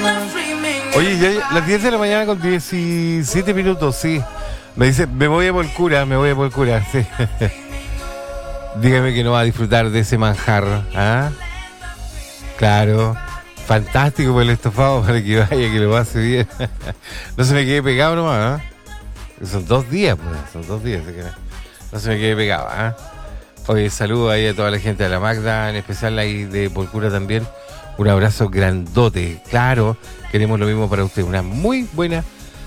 Oye, ya las 10 de la mañana con 17 minutos, sí. Me dice, me voy a Polcura, sí. Dígame que no va a disfrutar de ese manjar, ¿ah? Claro, fantástico por el estofado para que vaya, que lo pase bien. No se me quede pegado nomás, ¿ah? Son 2 días, pues, así que no se me quede pegado, ¿ah? Oye, saludo ahí a toda la gente de la Magda, en especial ahí de Polcura también. Un abrazo grandote, claro, queremos lo mismo para usted. Una muy buena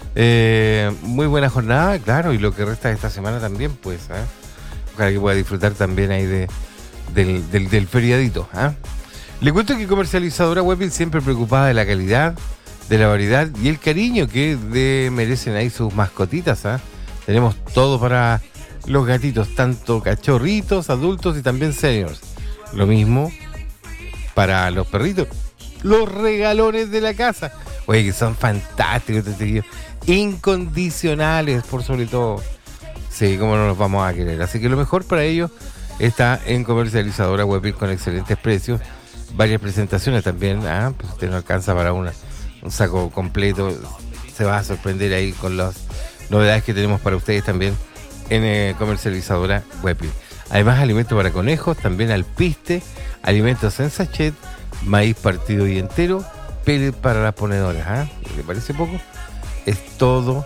jornada, claro, y lo que resta de esta semana también, pues, ¿eh? Ojalá que pueda disfrutar también ahí del feriadito, ¿eh? Le cuento que Comercializadora Webbil siempre preocupada de la calidad, de la variedad y el cariño que merecen ahí sus mascotitas, ¿eh? Tenemos todo para los gatitos, tanto cachorritos, adultos y también seniors. Lo mismo para los perritos, los regalones de la casa. Oye, que son fantásticos estos chiquillos, incondicionales por sobre todo. Sí, cómo no los vamos a querer. Así que lo mejor para ellos está en Comercializadora Webbil con excelentes precios, varias presentaciones también. Pues usted no alcanza para un saco completo, se va a sorprender ahí con las novedades que tenemos para ustedes también en Comercializadora Webbil. Además, alimentos para conejos, también alpiste, alimentos en sachet, maíz partido y entero, pellet para las ponedoras. ¿Le parece poco? Es todo,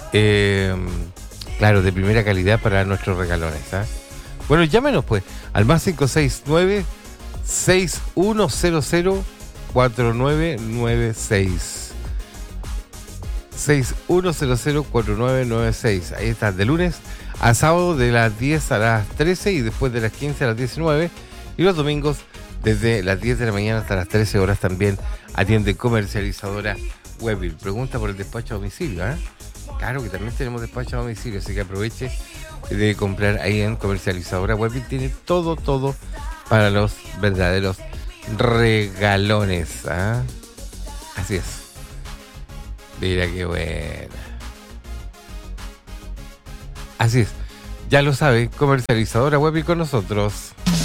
claro, de primera calidad para nuestros regalones. Bueno, llámenos pues al más 569 6100 4996. 6100 4996. Ahí está, de lunes a sábado de las 10 a las 13 y después de las 15 a las 19. Y los domingos desde las 10 de la mañana hasta las 13 horas también atiende Comercializadora Webbil. Pregunta por el despacho a domicilio, Claro que también tenemos despacho a domicilio, así que aproveche de comprar ahí en Comercializadora Webbil. Tiene todo para los verdaderos regalones, Así es. Mira qué buena. Así es. Ya lo sabe, Comercializadora Webbil con nosotros.